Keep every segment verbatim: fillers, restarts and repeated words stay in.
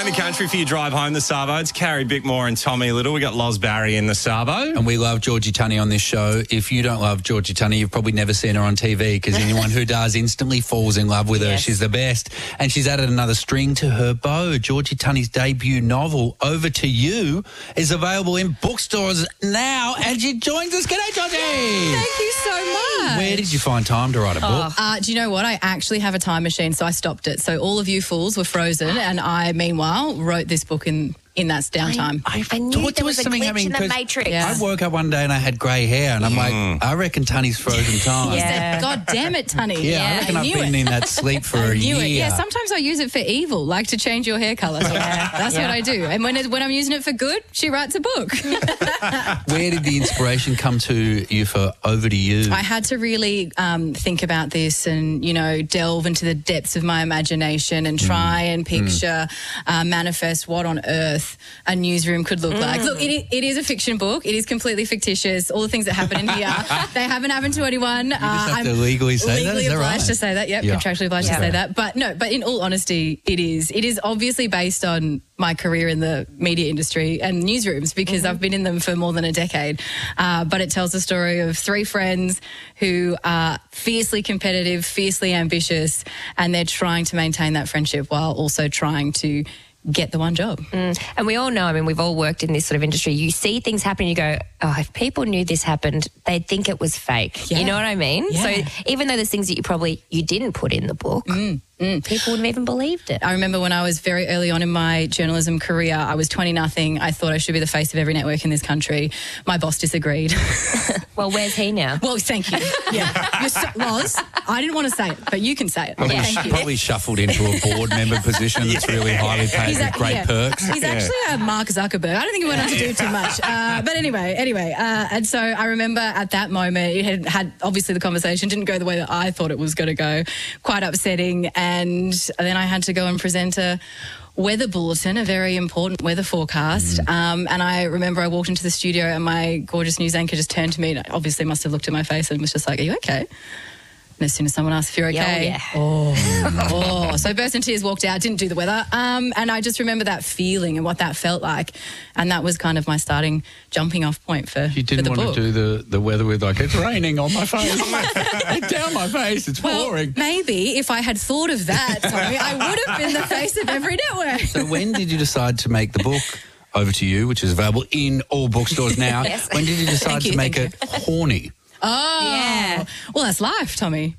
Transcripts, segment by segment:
around the country for your drive home, the Sabo. It's Carrie Bickmore and Tommy Little. We got Loz Barry in the Sabo. And we love Georgie Tunney on this show. If you don't love Georgie Tunney, you've probably never seen her on T V, because anyone who does instantly falls in love with her. Yes. She's the best. And she's added another string to her bow. Georgie Tunney's debut novel, Over to You, is available in bookstores now, and she joins us. G'day, Georgie! Thank you so much. Where did you find time to write a book? Uh, do you know what? I actually have a time machine, so I stopped it. So all of you fools were frozen, and I, meanwhile, wrote this book in, in that downtime. I, I knew thought there was a something glitch happening in the 'cause Matrix. Yeah. I woke up one day and I had grey hair, and I'm like, I reckon Tunney's frozen time. Yeah. God damn it, Tunney. Yeah, I reckon I've knew been it. in that sleep for I a knew year. it. Yeah, sometimes I use it for evil, like to change your hair colour. So that's Yeah. what I do. And when it, when I'm using it for good, she writes a book. Where did the inspiration come to you for Over to You? I had to really um, think about this and, you know, delve into the depths of my imagination and try and picture, uh, manifest what on earth a newsroom could look like. Look, it, i- it is a fiction book. It is completely fictitious. All the things that happen in here, they haven't happened to anyone. You just have to legally say that, legally is that obliged right? to say that. Yep, Yeah. contractually obliged Yeah. to say that. But no, but in all honesty, it is. It is obviously based on my career in the media industry and newsrooms, because I've been in them for more than a decade. Uh, but it tells the story of three friends who are fiercely competitive, fiercely ambitious, and they're trying to maintain that friendship while also trying to get the one job. Mm. And we all know, I mean, we've all worked in this sort of industry. You see things happen, you go, oh, if people knew this happened, they'd think it was fake. Yeah. You know what I mean? Yeah. So even though there's things that you probably, you didn't put in the book, people wouldn't have even believed it. I remember when I was very early on in my journalism career, I was twenty nothing. I thought I should be the face of every network in this country. My boss disagreed. Well, where's he now? Well, thank you. Yeah. You're so, Loz, I didn't want to say it, but you can say it. Probably, Thank you. probably shuffled into a board member position that's really highly paid He's with a- great yeah. perks. He's actually a Mark Zuckerberg. I don't think he went on to do too much. Uh, but anyway, anyway. Uh, and so I remember at that moment, it had, had obviously the conversation didn't go the way that I thought it was going to go. Quite upsetting. And then I had to go and present a weather bulletin, a very important weather forecast. Mm. Um, and I remember I walked into the studio and my gorgeous news anchor just turned to me and obviously must have looked at my face and was just like, are you okay? And as soon as someone asked if you're Yeah, okay, yeah. oh, oh. So burst into tears, walked out, didn't do the weather. Um, and I just remember that feeling and what that felt like. And that was kind of my starting jumping off point for, You for didn't the want book. to do the, the weather with, like, it's raining on my face. It's down my face. It's Well, pouring. maybe if I had thought of that, Tommy, I would have been the face of every network. So when did you decide to make the book Over to You, which is available in all bookstores now? Yes. When did you decide Thank you, to make thank it horny? Oh, Yeah. Well, that's life, Tommy.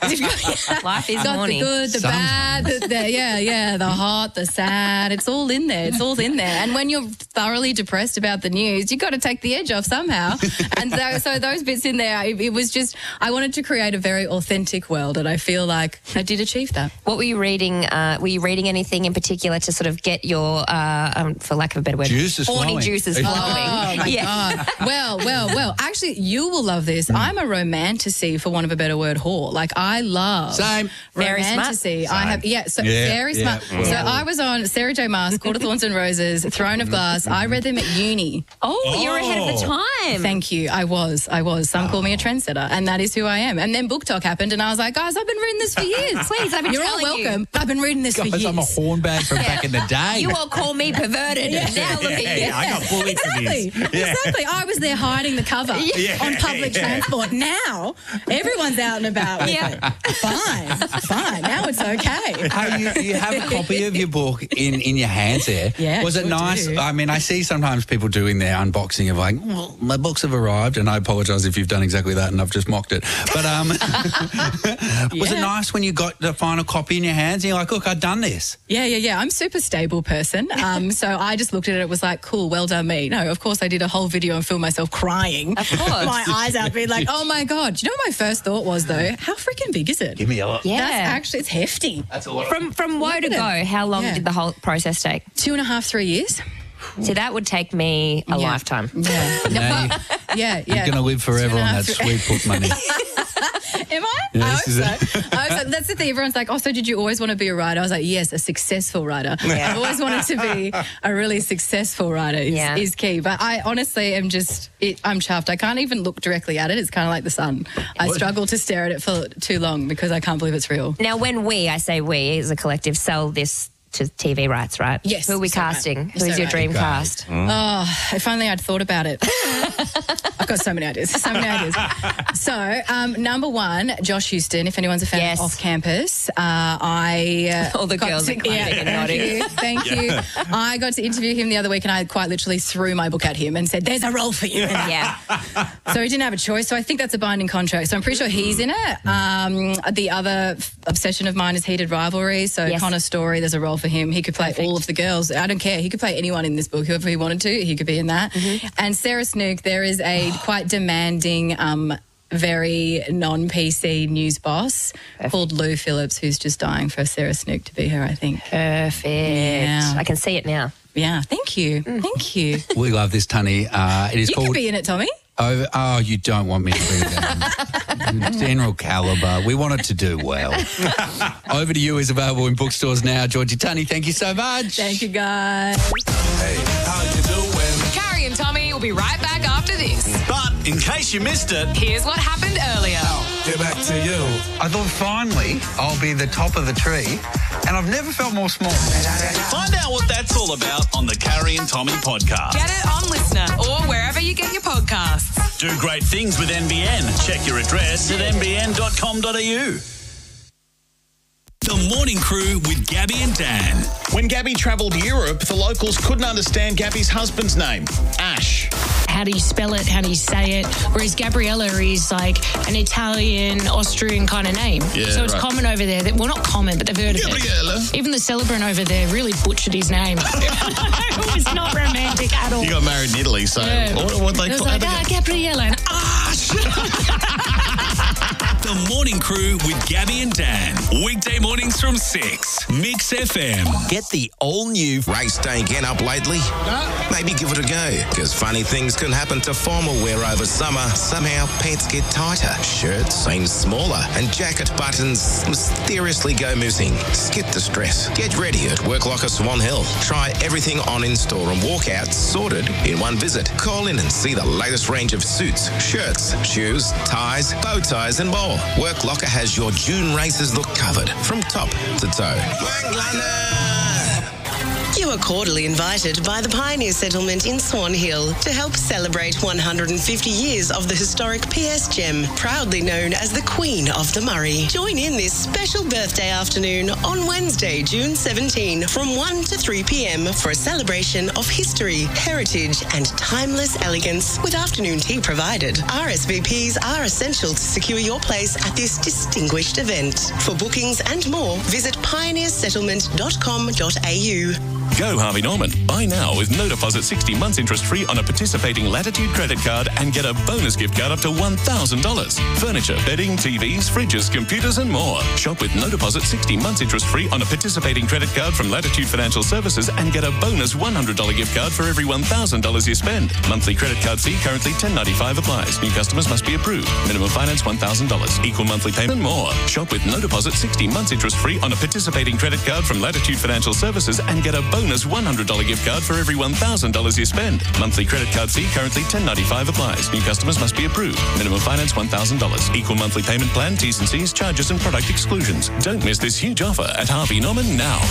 Life is Got horny. the good, the bad, the, the, yeah, yeah, the hot, the sad. It's all in there. It's all in there. And when you're thoroughly depressed about the news, you've got to take the edge off somehow. And so, so those bits in there, it, it was just, I wanted to create a very authentic world, and I feel like I did achieve that. What were you reading? Uh, were you reading anything in particular to sort of get your, uh, um, for lack of a better word, Juices horny flowing. juices Oh, flowing? Oh, my God. Well, well, well. Actually, you will love this. I'm a romanticy, for want of a better word, whore. Like, I love Same. Very smart. romanticy. I have, yeah, so Yeah, very yeah, smart. well. So I was on Sarah J. Maas, Court of Thorns and Roses, Throne of Glass. I read them at uni. Oh, you're ahead of the time. Thank you. I was. I was. Some call me a trendsetter, and that is who I am. And then Book Talk happened, and I was like, guys, I've been reading this for years. Please, I've been You're all telling you. welcome. I've been reading this for Guys, years. I'm a hornbag from back in the day. You all call me perverted, and now look at you. Yeah, I got bullied for Exactly. this. Yeah. Exactly. I was there hiding the cover Yeah. on public Yeah. transport. Now everyone's out and about with Yeah. it. Fine. Fine. Now it's okay. Hey, you, you have a copy of your book in, in your hands there. Yeah, Was it sure nice? do. I mean, I see sometimes people doing their unboxing of like, well, my books have arrived, and I apologise if you've done exactly that and I've just mocked it. But um, was it Yeah. nice when you got the final copy in your hands and you're like, look, I've done this? Yeah, yeah, yeah. I'm a super stable person. Um, so I just looked at it. It was like, cool, well done me. No, of course I did a whole video and filmed myself crying. Of course. My eyes out being like, oh my God. Do you know what my first thought was though? How freaking big is it? Give me a lot. Yeah. That's actually, it's hefty. That's a lot. From from woe to Look go, at it. how long Yeah. did the whole process take? Two and a half, three years. See, that would take me a Yeah. lifetime. Yeah. Now you- Yeah, yeah. You're going to live forever Two and a on half, that three- sweet book money. Am I? Yeah, I this hope is so. it. I hope so. That's the thing. Everyone's like, oh, so did you always want to be a writer? I was like, yes, a successful writer. I've always wanted to be a really successful writer is, Yeah. is key. But I honestly am just, it, I'm chuffed. I can't even look directly at it. It's kind of like the sun. I What? struggle to stare at it for too long because I can't believe it's real. Now, when we, I say we as a collective, sell this to T V rights, right? Yes, Who are we so right. casting? Who's So your right. dream Okay. cast? Oh, if only I'd thought about it. I've got so many ideas. So many ideas. So, um, number one, Josh Houston. If anyone's a fan Yes. of Off Campus, uh, I uh, All the got girls to, are clapping and thank nodding. you, thank you. I got to interview him the other week, and I quite literally threw my book at him and said, "There's a role for you." Yeah. So he didn't have a choice. So I think that's a binding contract. So I'm pretty sure he's in it. Um, the other f- obsession of mine is Heated Rivalry. So Yes. Connor Story, there's a role for him. He could play all of the girls. I don't care. He could play anyone in this book, whoever he wanted to. He could be in that. Mm-hmm. And Sarah Snook, there is a quite demanding, um, very non-P C news boss called Lou Phillips, who's just dying for Sarah Snook to be her, I think. Perfect. Yeah. I can see it now. Yeah, thank you. Mm. Thank you. We love this, Tunny. Uh, it is You called... could be in it, Tommy. Oh, oh, you don't want me to be that. General calibre. We want it to do well. Over to You is available in bookstores now. Georgie Tunny, thank you so much. Thank you, guys. Hey, how you doing? Carrie and Tommy will be right back after this. But in case you missed it, Here's what happened earlier. get back to you. I thought finally I'll be the top of the tree, and I've never felt more small. Find out what that's all about on the Carrie and Tommy podcast. Get it on Listener or wherever you get your podcasts. Do great things with N B N. Check your address at n b n dot com dot a u. The Morning Crew with Gabby and Dan. When Gabby travelled Europe, the locals couldn't understand Gabby's husband's name, Ash. How do you spell it? How do you say it? Whereas Gabriella is like an Italian, Austrian kind of name. Yeah, so it's right. common over there. That, well, not common, but they've heard Gabriella. of it. Even the celebrant over there really butchered his name. It was not romantic at all. He got married in Italy, so Yeah. what, what they It was call like, ah, Gabriella and Ash. The Morning Crew with Gabby and Dan. Weekday mornings from six. Mix F M. Get the all-new Race day getting up lately? Maybe give it a go, because funny things can happen to formal wear over summer. Somehow pants get tighter, shirts seem smaller, and jacket buttons mysteriously go missing. Skip the stress. Get ready at Work Locker Swan Hill. Try everything on in-store and walk out sorted in one visit. Call in and see the latest range of suits, shirts, shoes, ties, bow ties, and more. Work Locker has your June races look covered from top to toe. You are cordially invited by the Pioneer Settlement in Swan Hill to help celebrate one hundred fifty years of the historic P S Gem, proudly known as the Queen of the Murray. Join in this special birthday afternoon on Wednesday, June seventeenth from one to three p.m. for a celebration of history, heritage and timeless elegance with afternoon tea provided. R S V Ps are essential to secure your place at this distinguished event. For bookings and more, visit pioneer settlement dot com dot a u. Go Harvey Norman. Buy now with no deposit sixty months interest free on a participating Latitude credit card and get a bonus gift card up to one thousand dollars. Furniture, bedding, T Vs, fridges, computers and more. Shop with no deposit sixty months interest free on a participating credit card from Latitude Financial Services and get a bonus one hundred dollars gift card for every one thousand dollars you spend. Monthly credit card fee currently ten ninety-five applies. New customers must be approved. Minimum finance one thousand dollars. Equal monthly payment and more. Shop with no deposit sixty months interest free on a participating credit card from Latitude Financial Services and get a bonus one hundred dollars gift card for every one thousand dollars you spend. Monthly credit card fee currently ten ninety-five applies. New customers must be approved. Minimum finance one thousand dollars. Equal monthly payment plan, T's and C's, charges and product exclusions. Don't miss this huge offer at Harvey Norman now.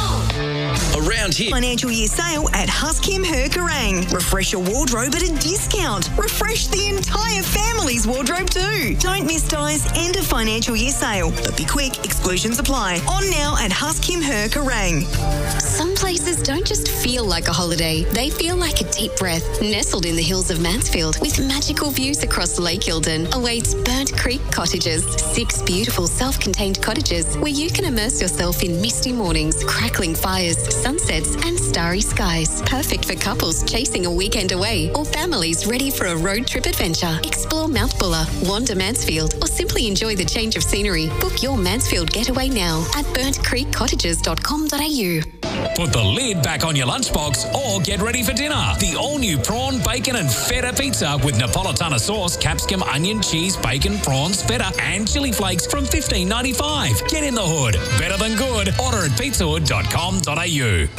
around here. Financial year sale at Huskim Her Kerrang. Refresh your wardrobe at a discount. Refresh the entire family's wardrobe too. Don't miss Di's end of financial year sale. But be quick, exclusions apply. On now at Huskim Her Kerrang. Some places don't just feel like a holiday, they feel like a deep breath. Nestled in the hills of Mansfield with magical views across Lake Eildon awaits Burnt Creek Cottages. Six beautiful self-contained cottages where you can immerse yourself in misty mornings, crackling fires, sunsets and starry skies. Perfect for couples chasing a weekend away or families ready for a road trip adventure. Explore Mount Buller, wander Mansfield or simply enjoy the change of scenery. Book your Mansfield getaway now at burnt creek cottages dot com dot a u. Put the lid back on your lunchbox or get ready for dinner. The all-new prawn, bacon and feta pizza with Napolitana sauce, capsicum, onion, cheese, bacon, prawns, feta and chili flakes from fifteen ninety-five. Get in the hood. Better than good. Order at pizza hood dot com dot a u.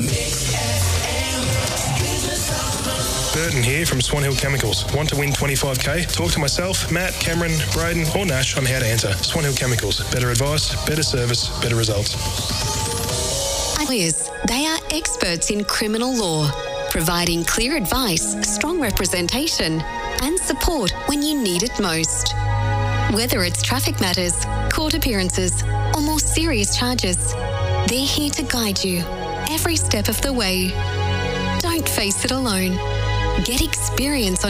Burton here from Swan Hill Chemicals. Want to win twenty-five K? Talk to myself, Matt, Cameron, Braden or Nash on how to enter. Swan Hill Chemicals. Better advice, better service, better results. Liz. They are experts in criminal law, providing clear advice, strong representation, and support when you need it most. Whether it's traffic matters, court appearances, or more serious charges, they're here to guide you every step of the way. Don't face it alone. Get experience on